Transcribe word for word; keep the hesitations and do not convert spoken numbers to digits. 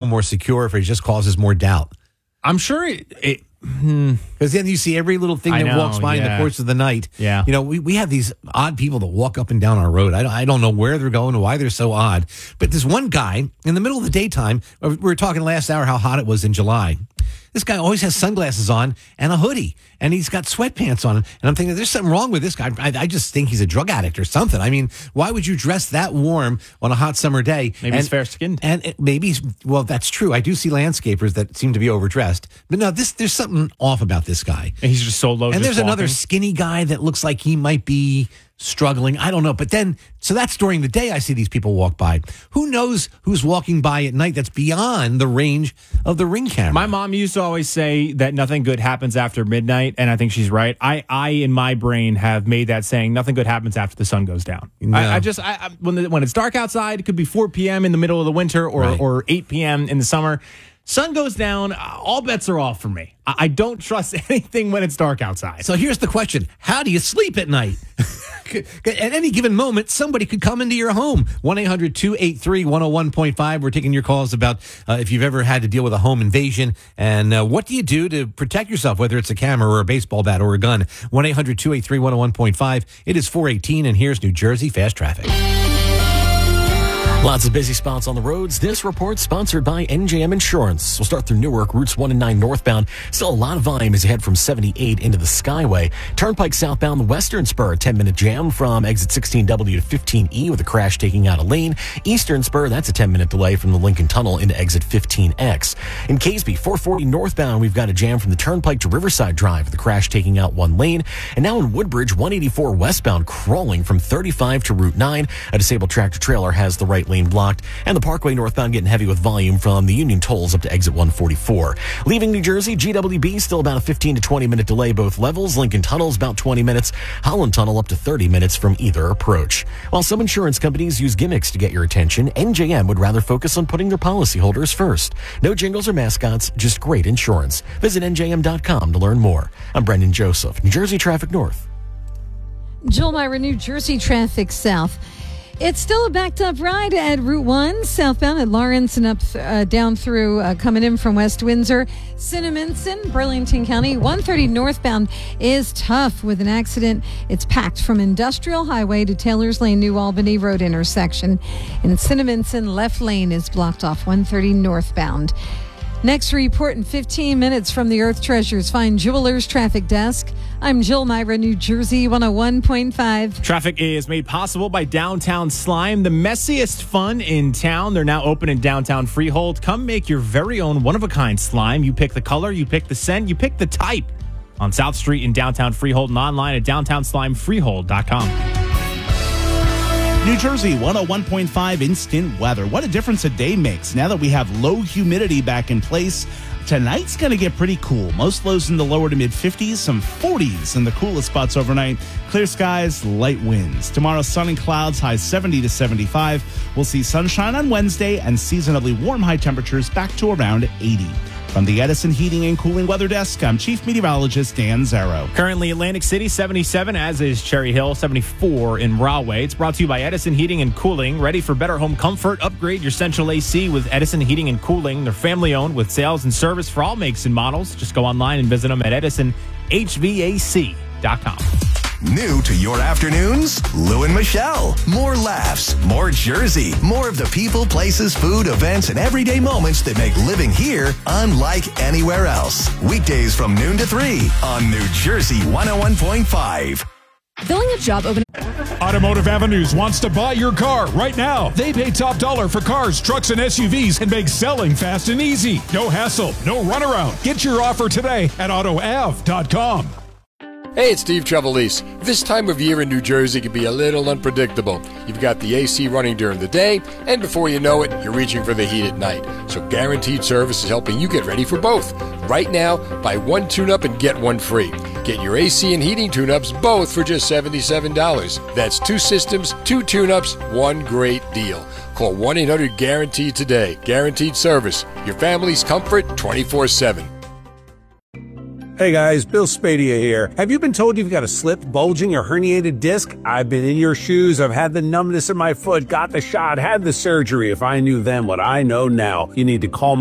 more secure, if it just causes more doubt. I'm sure it... it Because then you see every little thing I that know, walks by yeah. in the course of the night. Yeah. You know, we, we have these odd people that walk up and down our road. I don't, I don't know where they're going or why they're so odd. But there's one guy in the middle of the daytime. We were talking last hour how hot it was in July. This guy always has sunglasses on and a hoodie, and he's got sweatpants on. And I'm thinking, there's something wrong with this guy. I, I just think he's a drug addict or something. I mean, why would you dress that warm on a hot summer day? Maybe and, he's fair-skinned. And it, maybe, he's, well, that's true. I do see landscapers that seem to be overdressed. But no, this there's something off about this guy. And he's just so low. And just there's another walking. skinny guy that looks like he might be struggling. I don't know. But then, so that's during the day I see these people walk by. Who knows who's walking by at night that's beyond the range of the Ring camera? My mom used to always say that nothing good happens after midnight, and I think she's right. I, I in my brain, have made that saying, nothing good happens after the sun goes down. No. I, I just, I, I, when, the, when it's dark outside, it could be four p.m. in the middle of the winter or, Right. or eight p.m. in the summer. Sun goes down, all bets are off for me. I, I don't trust anything when it's dark outside. So here's the question. How do you sleep at night? At any given moment, somebody could come into your home. one eight hundred two eight three one oh one point five. We're taking your calls about uh, if you've ever had to deal with a home invasion. And uh, what do you do to protect yourself, whether it's a camera or a baseball bat or a gun? one eight hundred two eight three one oh one point five. It is four eighteen, and here's New Jersey Fast Traffic. Lots of busy spots on the roads. This report sponsored by N J M Insurance. We'll start through Newark, routes one and nine northbound. Still a lot of volume as you head from seventy-eight into the Skyway. Turnpike southbound, the Western Spur, ten-minute jam from exit sixteen W to fifteen E with a crash taking out a lane. Eastern Spur, that's a ten-minute delay from the Lincoln Tunnel into exit fifteen X. In Caseby, four forty northbound, we've got a jam from the Turnpike to Riverside Drive with a crash taking out one lane. And now in Woodbridge, one eighty-four westbound, crawling from thirty-five to Route nine. A disabled tractor trailer has the right lane blocked, and the Parkway northbound getting heavy with volume from the Union Tolls up to exit one forty-four. Leaving New Jersey, G W B still about a fifteen to twenty minute delay both levels. Lincoln Tunnel's about twenty minutes. Holland Tunnel up to thirty minutes from either approach. While some insurance companies use gimmicks to get your attention, N J M would rather focus on putting their policyholders first. No jingles or mascots, just great insurance. Visit N J M dot com to learn more. I'm Brendan Joseph, New Jersey Traffic North. Joel Myra, New Jersey Traffic South. It's still a backed up ride at Route one, southbound at Lawrence and up uh, down through uh, coming in from West Windsor. Cinnaminson, Burlington County. one thirty northbound is tough with an accident. It's packed from Industrial Highway to Taylor's Lane, New Albany Road intersection. In Cinnaminson, left lane is blocked off one thirty northbound. Next report in fifteen minutes from the Earth Treasures Fine Jewelers Traffic Desk. I'm Jill Myra, New Jersey one oh one point five. Traffic is made possible by Downtown Slime, the messiest fun in town. They're now open in downtown Freehold. Come make your very own one-of-a-kind slime. You pick the color, you pick the scent, you pick the type. On South Street in downtown Freehold and online at downtown slime freehold dot com. New Jersey one oh one point five instant weather. What a difference a day makes now that we have low humidity back in place. Tonight's going to get pretty cool. Most lows in the lower to mid fifties, some forties in the coolest spots overnight. Clear skies, light winds. Tomorrow, sun and clouds, highs seventy to seventy-five. We'll see sunshine on Wednesday and seasonably warm high temperatures back to around eighty. From the Edison Heating and Cooling Weather Desk, I'm Chief Meteorologist Dan Zarrow. Currently Atlantic City, seventy-seven, as is Cherry Hill, seventy-four in Rahway. It's brought to you by Edison Heating and Cooling. Ready for better home comfort? Upgrade your central A C with Edison Heating and Cooling. They're family-owned with sales and service for all makes and models. Just go online and visit them at edison h v a c dot com. New to your afternoons? Lou and Michelle. More laughs, more Jersey, more of the people, places, food, events, and everyday moments that make living here unlike anywhere else. Weekdays from noon to three on New Jersey one oh one point five. Filling a job open. Automotive Avenues wants to buy your car right now. They pay top dollar for cars, trucks, and S U Vs and make selling fast and easy. No hassle, no runaround. Get your offer today at auto av dot com. Hey, it's Steve Trevelise. This time of year in New Jersey can be a little unpredictable. You've got the A C running during the day, and before you know it, you're reaching for the heat at night. So Guaranteed Service is helping you get ready for both. Right now, buy one tune-up and get one free. Get your A C and heating tune-ups both for just seventy-seven dollars. That's two systems, two tune-ups, one great deal. Call one eight hundred guaranteed today. Guaranteed Service. Your family's comfort twenty-four seven. Hey guys, Bill Spadia here. Have you been told you've got a slip, bulging, or herniated disc? I've been in your shoes. I've had the numbness in my foot, got the shot, had the surgery. If I knew then what I know now, you need to call my